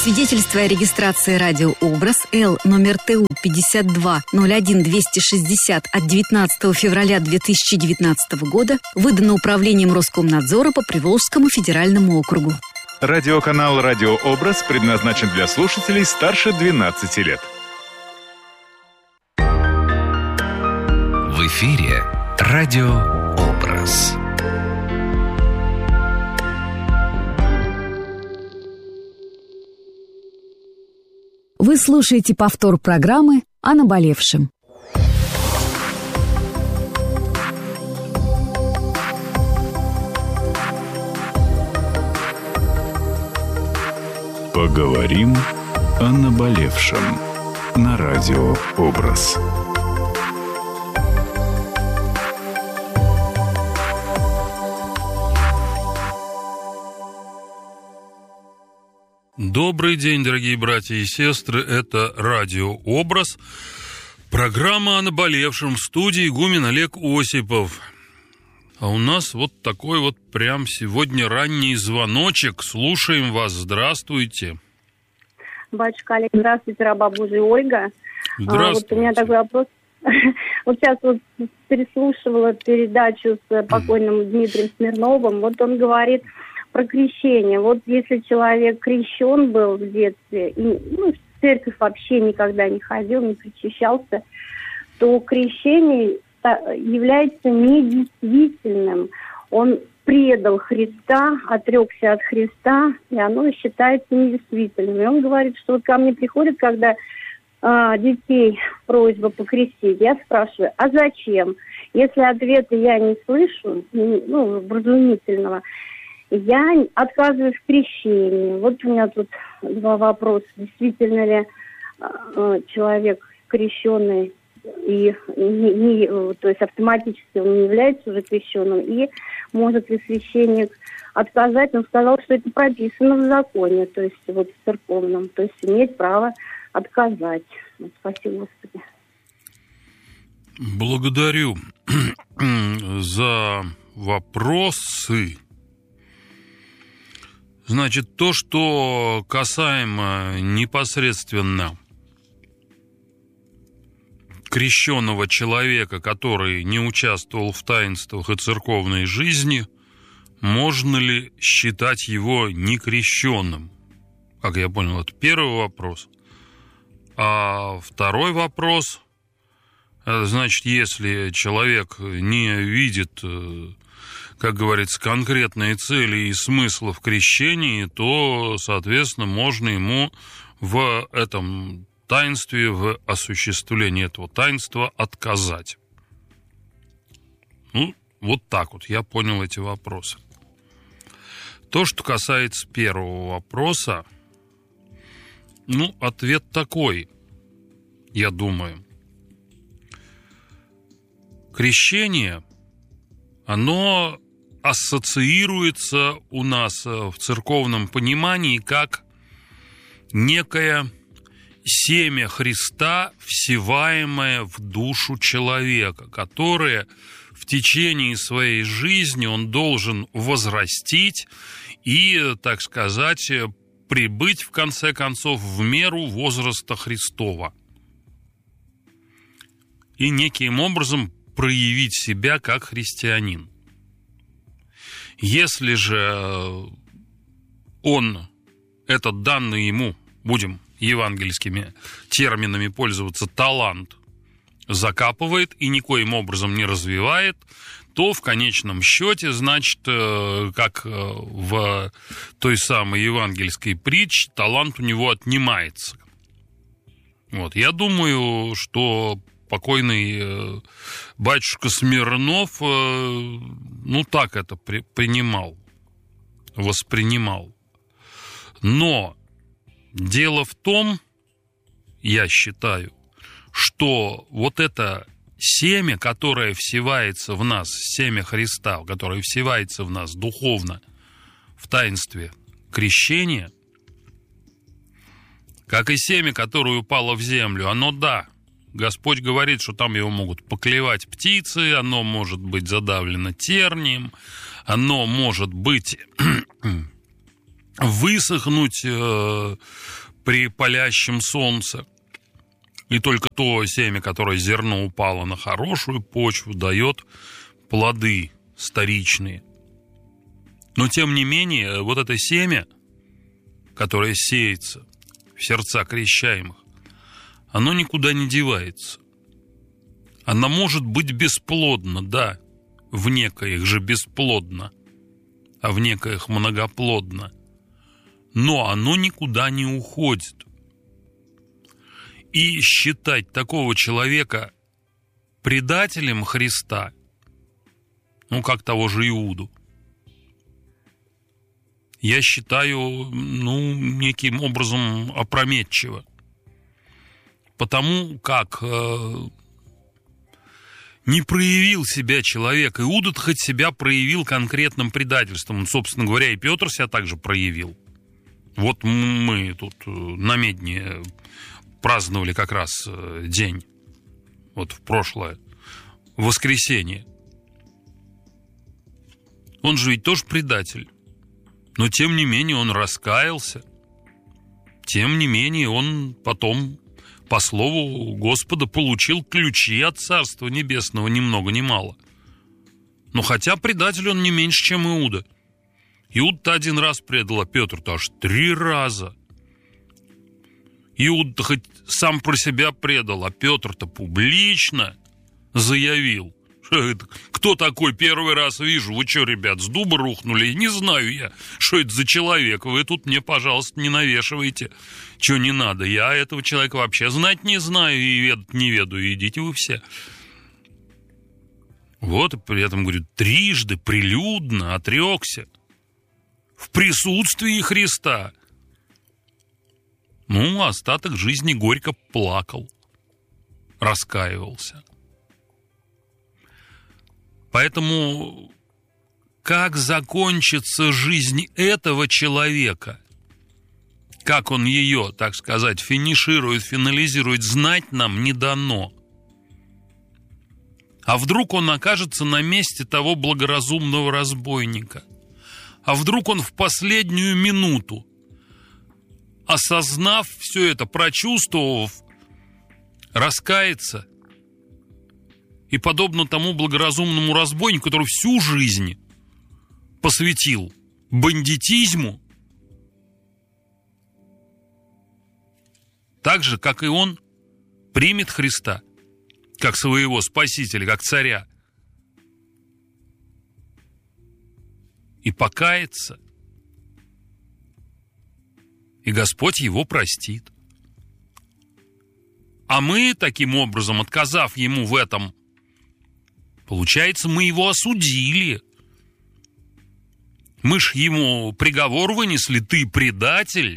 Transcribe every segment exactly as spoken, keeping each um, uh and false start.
Свидетельство о регистрации радиообраз Л номер Т У пятьдесят два ноль один двести шестьдесят от девятнадцатого февраля две тысячи девятнадцатого года выдано Управлением Роскомнадзора по Приволжскому федеральному округу. Радиоканал «Радиообраз» предназначен для слушателей старше двенадцати лет. В эфире «Радиообраз». Вы слушаете повтор программы о наболевшем. Поговорим о наболевшем на «Радиообраз». Добрый день, дорогие братья и сестры, это «Радиообраз», программа о наболевшем, в студии игумен Олег Осипов. А у нас вот такой вот прям сегодня ранний звоночек, слушаем вас, здравствуйте. Батюшка Олег, здравствуйте, раба Божия Ольга. Здравствуйте. А, вот у меня такой вопрос. Вот сейчас вот переслушивала передачу с покойным Дмитрием Смирновым, вот он говорит про крещение. Вот если человек крещен был в детстве, и, ну, в церковь вообще никогда не ходил, не причащался, то крещение является недействительным. Он предал Христа, отрекся от Христа, и оно считается недействительным. И он говорит, что вот ко мне приходят, когда а, детей просьба покрестить, я спрашиваю, а зачем? Если ответа я не слышу, ну, вразумительного, я отказываюсь в крещении. Вот у меня тут два вопроса. Действительно ли э, человек крещенный, и не, не, то есть автоматически он не является уже крещенным, и может ли священник отказать? Он сказал, что это прописано в законе, то есть вот в церковном, то есть имеет право отказать. Вот, спасибо, Господи. Благодарю за вопросы. Значит, то, что касаемо непосредственно крещенного человека, который не участвовал в таинствах и церковной жизни, можно ли считать его некрещенным? Как я понял, это первый вопрос. А второй вопрос, значит, если человек не видит, как говорится, конкретные цели и смысла в крещении, то, соответственно, можно ему в этом таинстве, в осуществлении этого таинства отказать. Ну, вот так вот я понял эти вопросы. То, что касается первого вопроса, ну, ответ такой, я думаю. Крещение, оно ассоциируется у нас в церковном понимании как некое семя Христа, всеваемое в душу человека, которое в течение своей жизни он должен возрастить и, так сказать, прибыть, в конце концов, в меру возраста Христова. И неким образом проявить себя как христианин. Если же он, этот данный ему, будем евангельскими терминами пользоваться, талант, закапывает и никоим образом не развивает, то в конечном счете, значит, как в той самой евангельской притче, талант у него отнимается. Вот. Я думаю, что покойный батюшка Смирнов, ну, так это при, принимал, воспринимал. Но дело в том, я считаю, что вот это семя, которое всевается в нас, семя Христа, которое всевается в нас духовно в таинстве крещения, как и семя, которое упало в землю, оно, да, Господь говорит, что там его могут поклевать птицы, оно может быть задавлено тернием, оно может быть высохнуть э, при палящем солнце. И только то семя, которое зерно упало на хорошую почву, дает плоды старичные. Но, тем не менее, вот это семя, которое сеется в сердца крещаемых, оно никуда не девается. Оно может быть бесплодно, да, в некоих же бесплодно, а в некоих многоплодно. Но оно никуда не уходит. И считать такого человека предателем Христа, ну, как того же Иуду, я считаю, ну, неким образом опрометчиво. Потому как э, не проявил себя человек. Иуда хоть себя проявил конкретным предательством. Собственно говоря, и Петр себя также проявил. Вот мы тут на Медне праздновали как раз день, вот в прошлое, воскресенье. Он же ведь тоже предатель. Но, тем не менее, он раскаялся. Тем не менее, он потом, по слову Господа, получил ключи от Царства Небесного, ни много ни мало. Но хотя предатель он не меньше, чем Иуда. Иуда-то один раз предал, а Петр-то аж три раза. Иуда-то хоть сам про себя предал, а Петр-то публично заявил. Что это? Кто такой? Первый раз вижу. Вы что, ребят, с дуба рухнули? Не знаю я, что это за человек. Вы тут мне, пожалуйста, не навешивайте, что не надо. Я этого человека вообще знать не знаю и ведать не ведаю. Идите вы все. Вот, и при этом, говорю, трижды прилюдно отрекся в присутствии Христа. Ну, остаток жизни горько плакал, раскаивался. Поэтому как закончится жизнь этого человека, как он ее, так сказать, финиширует, финализирует, знать нам не дано. А вдруг он окажется на месте того благоразумного разбойника? А вдруг он в последнюю минуту, осознав все это, прочувствовав, раскается и, подобно тому благоразумному разбойнику, который всю жизнь посвятил бандитизму, так же, как и он, примет Христа как своего Спасителя, как царя, и покается, и Господь его простит. А мы, таким образом, отказав ему в этом, получается, мы его осудили. Мы ж ему приговор вынесли: ты предатель.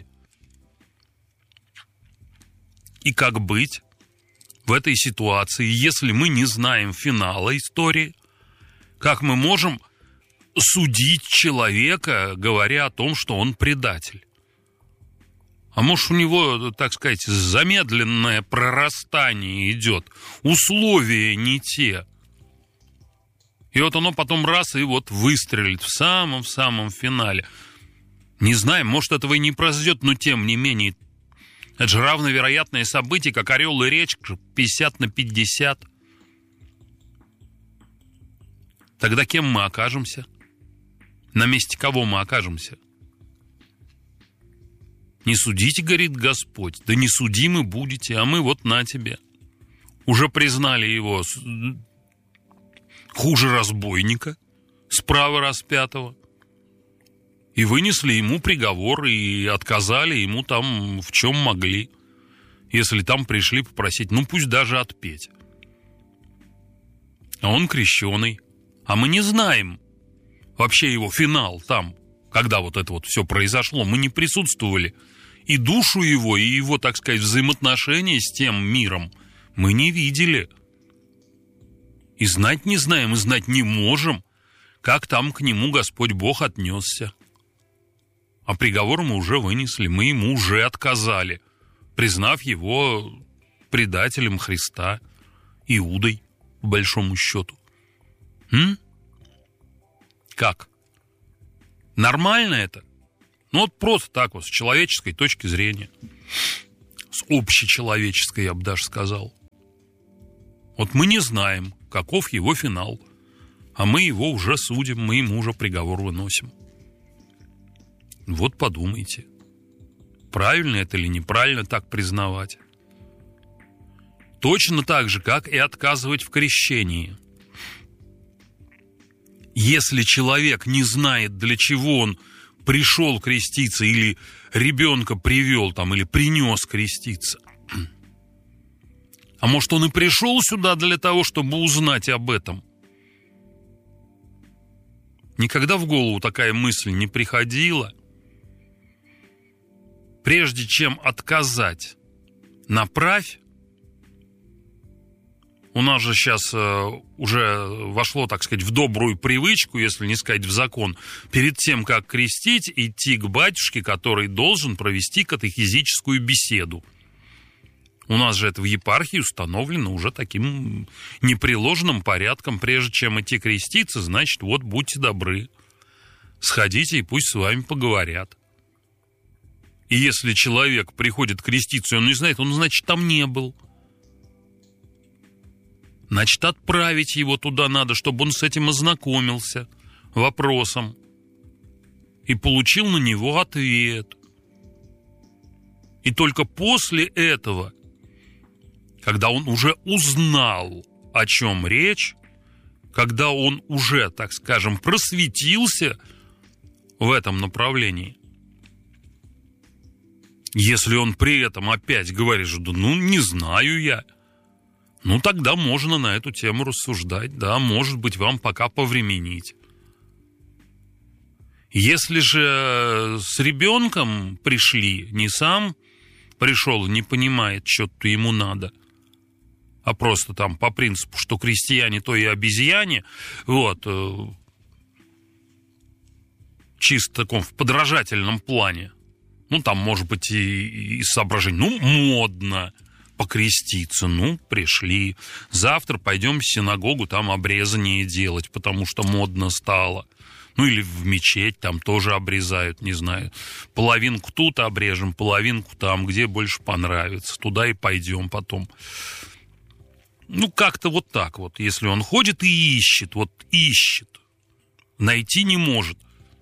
И как быть в этой ситуации, если мы не знаем финала истории? Как мы можем судить человека, говоря о том, что он предатель? А может, у него, так сказать, замедленное прорастание идет, условия не те. И вот оно потом раз и вот выстрелит в самом-самом финале. Не знаем, может, этого и не произойдет, но тем не менее, это же равновероятное событие, как орел и речка, пятьдесят на пятьдесят. Тогда кем мы окажемся? На месте кого мы окажемся? Не судите, говорит Господь, да не судимы будете, а мы вот на тебе. Уже признали его хуже разбойника, справа распятого, и вынесли ему приговор, и отказали ему там в чем могли, если там пришли попросить, ну пусть даже отпеть. А он крещеный, а мы не знаем вообще его финал там, когда вот это вот все произошло, мы не присутствовали. И душу его, и его, так сказать, взаимоотношения с тем миром мы не видели. И знать не знаем, и знать не можем, как там к нему Господь Бог отнесся. А приговор мы уже вынесли, мы ему уже отказали, признав его предателем Христа, Иудой, по большому счету. М? Как? Нормально это? Ну, вот просто так вот, с человеческой точки зрения. С общечеловеческой, я бы даже сказал. Вот мы не знаем, каков его финал. А мы его уже судим, мы ему уже приговор выносим. Вот подумайте, правильно это или неправильно так признавать. Точно так же, как и отказывать в крещении. Если человек не знает, для чего он пришел креститься, или ребенка привел там, или принес креститься, а может, он и пришел сюда для того, чтобы узнать об этом? Никогда в голову такая мысль не приходила? Прежде чем отказать, направь. У нас же сейчас э, уже вошло, так сказать, в добрую привычку, если не сказать в закон, перед тем, как крестить, идти к батюшке, который должен провести катехизическую беседу. У нас же это в епархии установлено уже таким непреложным порядком. Прежде чем идти креститься, значит, вот, будьте добры, сходите и пусть с вами поговорят. И если человек приходит креститься, и он не знает, он, значит, там не был. Значит, отправить его туда надо, чтобы он с этим ознакомился вопросом и получил на него ответ. И только после этого, когда он уже узнал, о чем речь, когда он уже, так скажем, просветился в этом направлении, если он при этом опять говорит, что ну, не знаю я, ну, тогда можно на эту тему рассуждать, да, может быть, вам пока повременить. Если же с ребенком пришли, не сам пришел, не понимает, что-то ему надо, а просто там по принципу, что крестьяне, то и обезьяне, вот, чисто в таком в подражательном плане, ну, там, может быть, и, и соображение, ну, модно покреститься, ну, пришли. Завтра пойдем в синагогу, там обрезание делать, потому что модно стало. Ну, или в мечеть, там тоже обрезают, не знаю. Половинку тут обрежем, половинку там, где больше понравится. Туда и пойдем потом. Ну, как-то вот так вот. Если он ходит и ищет, вот ищет, найти не может.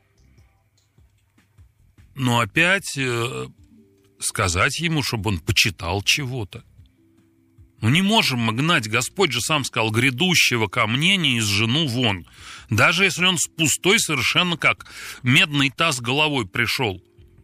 Но опять э, сказать ему, чтобы он почитал чего-то. Ну, не можем мы гнать. Господь же сам сказал, грядущего ко мне не изжену вон. Даже если он с пустой совершенно как медный таз головой пришел.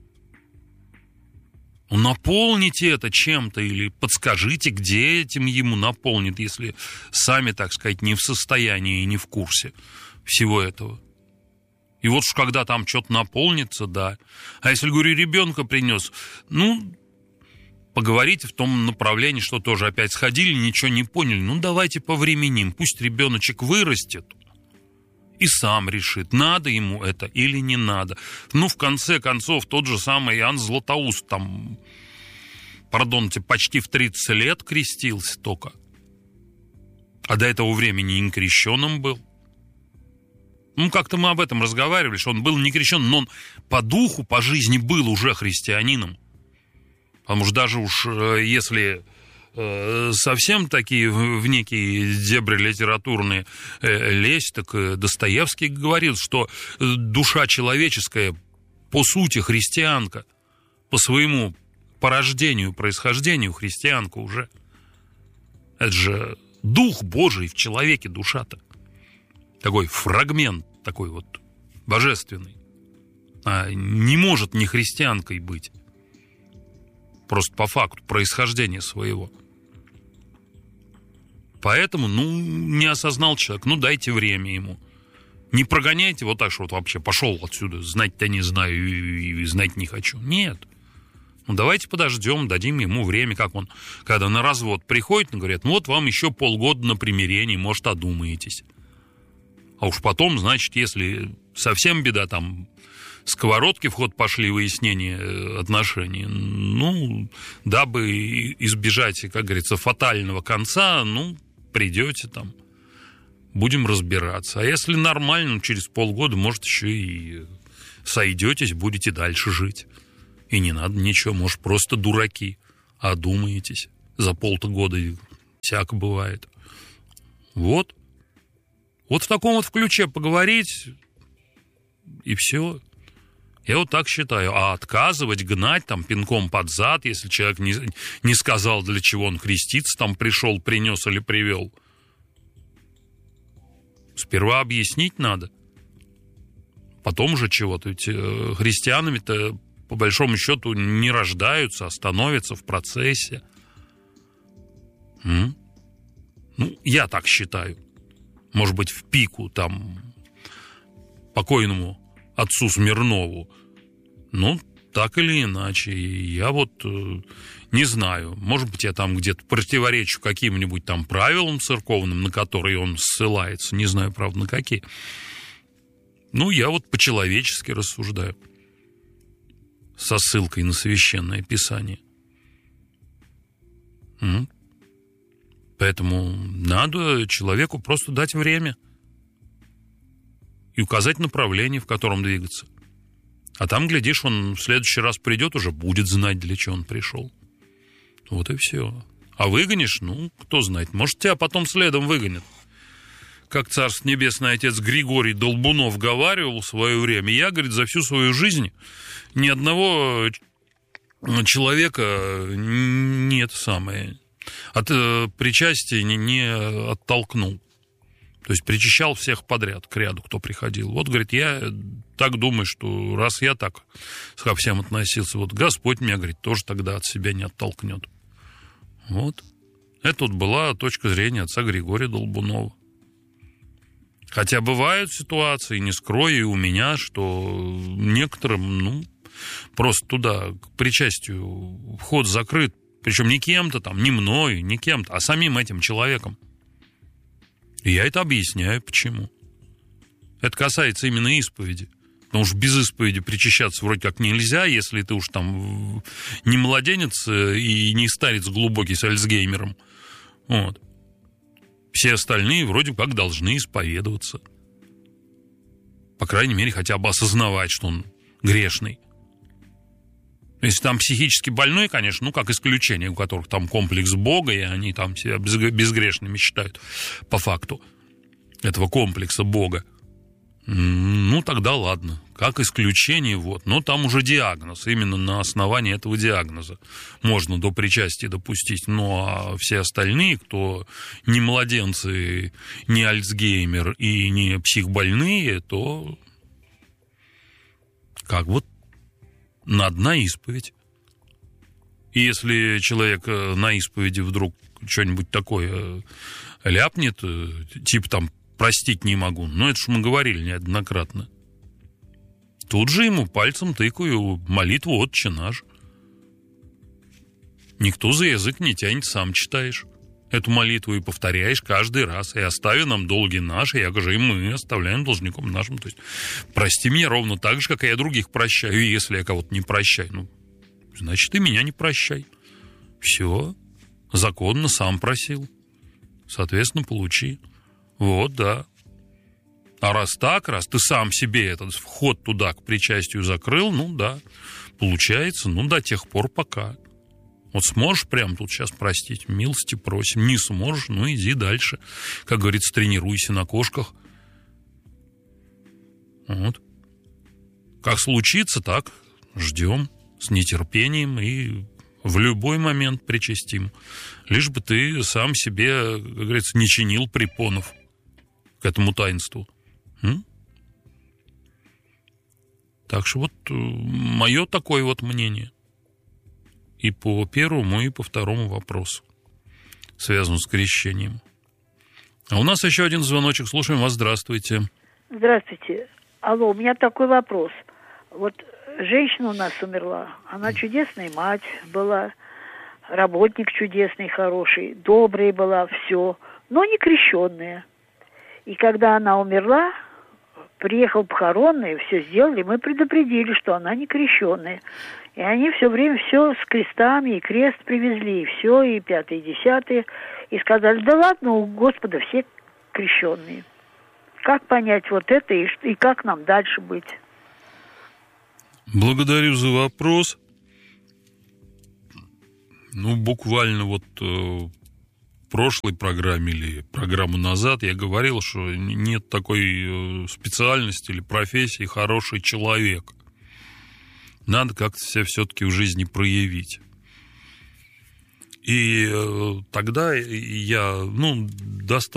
Ну, наполните это чем-то или подскажите, где этим ему наполнит, если сами, так сказать, не в состоянии и не в курсе всего этого. И вот уж когда там что-то наполнится, да. А если, говорю, ребенка принес, ну, поговорите в том направлении, что тоже опять сходили, ничего не поняли. Ну, давайте повременим. Пусть ребеночек вырастет и сам решит, надо ему это или не надо. Ну, в конце концов, тот же самый Иоанн Златоуст там, пардонте, почти в тридцать лет крестился только. А до этого времени не крещеным был. Ну, как-то мы об этом разговаривали, что он был не крещен, но он по духу, по жизни был уже христианином. Потому что даже уж если совсем такие в некие дебри литературные лезть, так Достоевский говорил, что душа человеческая по сути христианка, по своему порождению, происхождению христианка уже. Это же дух Божий в человеке, душа-то. Такой фрагмент, такой вот божественный. А не может не христианкой быть. Просто по факту происхождения своего. Поэтому, ну, не осознал человек, ну, дайте время ему. Не прогоняйте вот так, что вот вообще пошел отсюда, знать-то не знаю и, и знать не хочу. Нет. Ну, давайте подождем, дадим ему время, как он, когда на развод приходит, говорят, ну, вот вам еще полгода на примирение, может, одумаетесь. А уж потом, значит, если совсем беда, там, сковородки в ход пошли, выяснение отношений, ну, дабы избежать, как говорится, фатального конца, ну, придете там, будем разбираться. А если нормально, через полгода, может, еще и сойдетесь, будете дальше жить. И не надо ничего, может, просто дураки, одумаетесь. За полта года всяко бывает. Вот. Вот в таком вот ключе поговорить, и все. Я вот так считаю. А отказывать, гнать там пинком под зад, если человек не, не сказал, для чего он креститься там пришел, принес или привел. Сперва объяснить надо. Потом уже чего-то. Ведь э, христианами-то, по большому счету, не рождаются, а становятся в процессе. М? Ну, я так считаю. Может быть, в пику там покойному отцу Смирнову. Ну, так или иначе. Я вот э, не знаю. Может быть, я там где-то противоречу каким-нибудь там правилам церковным, на которые он ссылается. Не знаю, правда, на какие. Ну, я вот по-человечески рассуждаю. Со ссылкой на Священное Писание. М? Поэтому надо человеку просто дать время и указать направление, в котором двигаться. А там, глядишь, он в следующий раз придет, уже будет знать, для чего он пришел. Вот и все. А выгонишь, ну, кто знает, может, тебя потом следом выгонят. Как Царство Небесное отец Григорий Долбунов говаривал в свое время, я, говорит, за всю свою жизнь ни одного человека не это самое, от причастия не, не оттолкнул. То есть причащал всех подряд к ряду, кто приходил. Вот, говорит, я так думаю, что раз я так ко всем относился, вот Господь меня, говорит, тоже тогда от себя не оттолкнет. Вот. Это вот была точка зрения отца Григория Долбунова. Хотя бывают ситуации, не скрою, и у меня, что некоторым, ну, просто туда, к причастию, вход закрыт. Причем не кем-то там, не мной, не кем-то, а самим этим человеком. И я это объясняю, почему. Это касается именно исповеди. Потому что без исповеди причащаться вроде как нельзя, если ты уж там не младенец и не старец глубокий с Альцгеймером. Вот. Все остальные вроде как должны исповедоваться. По крайней мере, хотя бы осознавать, что он грешный. Если там психически больной, конечно, ну, как исключение, у которых там комплекс Бога, и они там себя безгрешными считают по факту этого комплекса Бога. Ну, тогда ладно. Как исключение, вот. Но там уже диагноз. Именно на основании этого диагноза можно до причастия допустить. Ну, а все остальные, кто не младенцы, не Альцгеймер и не психбольные, то как вот надо на исповедь. И если человек на исповеди вдруг что-нибудь такое ляпнет, типа там простить не могу. Но это ж мы говорили неоднократно. Тут же ему пальцем тыкаю молитву «Отче наш». Никто за язык не тянет, сам читаешь эту молитву и повторяешь каждый раз. И остави нам долги наши, якоже и мы оставляем должником нашим. То есть прости меня ровно так же, как и я других прощаю. И если я кого-то не прощаю, ну, значит, и меня не прощай. Все. Законно сам просил. Соответственно, получи. Вот, да. А раз так, раз ты сам себе этот вход туда к причастию закрыл, ну да, получается, ну до тех пор пока. Вот сможешь прямо тут сейчас простить, милости просим. Не сможешь, ну иди дальше. Как говорится, тренируйся на кошках. Вот. Как случится, так ждем с нетерпением и в любой момент причастим. Лишь бы ты сам себе, как говорится, не чинил препонов к этому таинству. М? Так что вот мое такое вот мнение. И по первому, и по второму вопросу, связанному с крещением. А у нас еще один звоночек. Слушаем вас. Здравствуйте. Здравствуйте. Алло, у меня такой вопрос. Вот женщина у нас умерла. Она чудесная мать была, работник чудесный, хороший, добрый была, все, но не крещенная. И когда она умерла, приехал похоронный, все сделали, мы предупредили, что она не крещенная. И они все время все с крестами, и крест привезли, и все, и пятое, и десятое. И сказали, да ладно, у Господа все крещенные. Как понять вот это, и, и как нам дальше быть? Благодарю за вопрос. Ну, буквально вот э, в прошлой программе или программу назад я говорил, что нет такой специальности или профессии «хороший человек». Надо как-то себя все-таки в жизни проявить. И э, тогда я, ну, достаточно